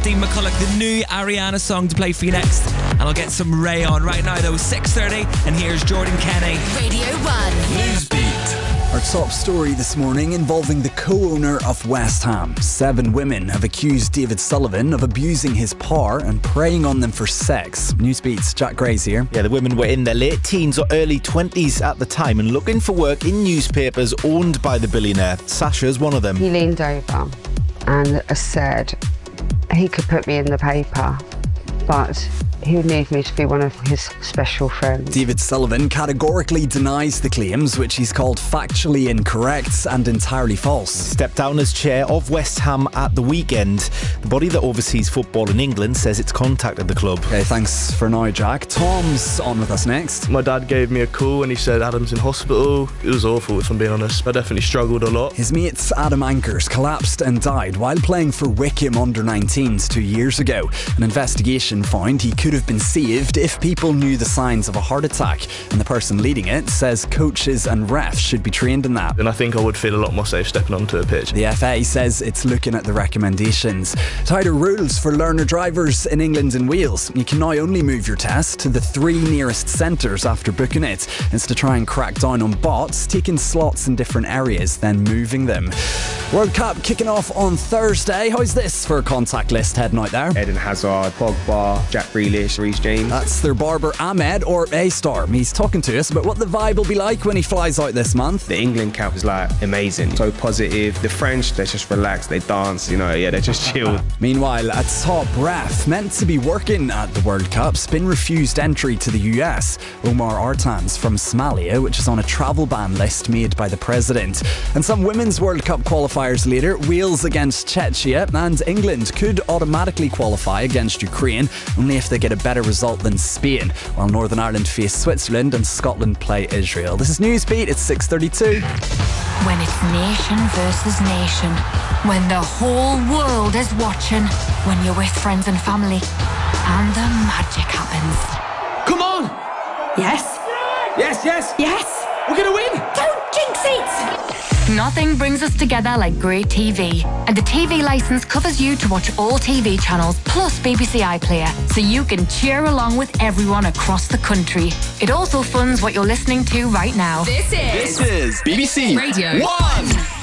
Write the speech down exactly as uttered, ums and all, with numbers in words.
Dean McCulloch, the new Ariana song to play for you next. And I'll get some Ray on. Right now, though, six thirty, and here's Jordan Kenny. Radio one. Newsbeat. Our top story this morning involving the co-owner of West Ham. Seven women have accused David Sullivan of abusing his power and preying on them for sex. Newsbeat's Jack Gray's here. Yeah, the women were in their late teens or early twenties at the time and looking for work in newspapers owned by the billionaire. Sasha's one of them. He leaned over and said he could put me in the paper, but he would need me to be one of his special friends. David Sullivan categorically denies the claims, which he's called factually incorrect and entirely false. Stepped down as chair of West Ham at the weekend. The body that oversees football in England says it's contacted the club. Okay, thanks for now, Jack. Tom's on with us next. My dad gave me a call and he said Adam's in hospital. It was awful, if I'm being honest. I definitely struggled a lot. His mate Adam Ankers collapsed and died while playing for Wickham under nineteens two years ago. An investigation found he could have been saved if people knew the signs of a heart attack, and the person leading it says coaches and refs should be trained in that. And I think I would feel a lot more safe stepping onto a pitch. The F A says it's looking at the recommendations. Tighter rules for learner drivers in England and Wales. You can now only move your test to the three nearest centres after booking it. It's to try and crack down on bots, taking slots in different areas, then moving them. World Cup kicking off on Thursday. How's this for a contact list heading out there? Eden Hazard, Pogba, Jack Grealish, Reece James. That's their barber Ahmed, or A-Star. He's talking to us about what the vibe will be like when he flies out this month. The England camp is like amazing, so positive. The French, they're just relaxed, they dance, you know, yeah, they're just chilled. Meanwhile, a top ref meant to be working at the World Cup's been refused entry to the U S. Omar Artan's from Somalia, which is on a travel ban list made by the president. And some women's World Cup qualifiers later, Wales against Czechia, and England could automatically qualify against Ukraine only if they get a better result than Spain, while Northern Ireland face Switzerland and Scotland play Israel. This is Newsbeat, it's six thirty-two. When it's nation versus nation, when the whole world is watching, when you're with friends and family, and the magic happens. Come on! Yes? Yes, yes! Yes! We're gonna win! Don't jinx it! Nothing brings us together like great T V. And the T V licence covers you to watch all T V channels plus B B C iPlayer, so you can cheer along with everyone across the country. It also funds what you're listening to right now. This is... This is B B C Radio One!